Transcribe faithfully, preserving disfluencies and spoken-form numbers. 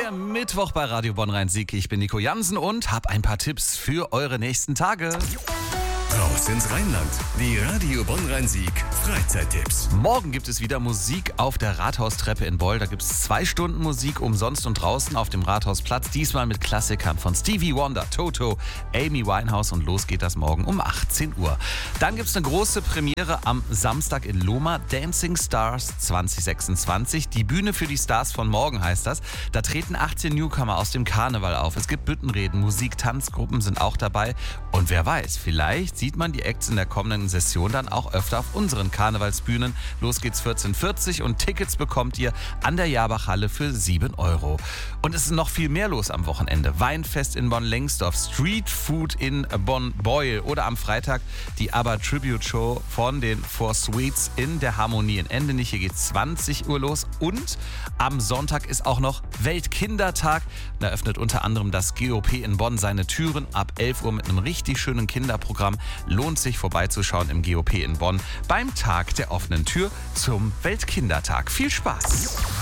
Der Mittwoch bei Radio Bonn-Rhein-Sieg. Ich bin Nico Jansen und habe ein paar Tipps für eure nächsten Tage. Raus ins Rheinland. Die Radio Bonn-Rhein-Sieg Freizeittipps. Morgen gibt es wieder Musik auf der Rathaustreppe in Boll. Da gibt es zwei Stunden Musik umsonst und draußen auf dem Rathausplatz. Diesmal mit Klassikern von Stevie Wonder, Toto, Amy Winehouse und los geht das morgen um achtzehn Uhr. Dann gibt es eine große Premiere am Samstag in Lohmar. Dancing Stars zwanzig sechsundzwanzig. Die Bühne für die Stars von morgen heißt das. Da treten achtzehn Newcomer aus dem Karneval auf. Es gibt Büttenreden, Musik, Tanzgruppen sind auch dabei. Und wer weiß, vielleicht sieht man die Acts in der kommenden Session dann auch öfter auf unseren Karnevalsbühnen. Los geht's vierzehn Uhr vierzig und Tickets bekommt ihr an der Jabach-Halle für sieben Euro. Und es ist noch viel mehr los am Wochenende. Weinfest in Bonn-Lengsdorf, Street Food in Bonn-Beuel oder am Freitag die ABBA Tribute Show von den Four Sweets in der Harmonie in Endenich. Hier geht's zwanzig Uhr los und am Sonntag ist auch noch Weltkindertag. Da öffnet unter anderem das G O P in Bonn seine Türen ab elf Uhr mit einem richtig schönen Kinderprogramm. Lohnt sich vorbeizuschauen im G O P in Bonn beim Tag der offenen Tür zum Weltkindertag. Viel Spaß!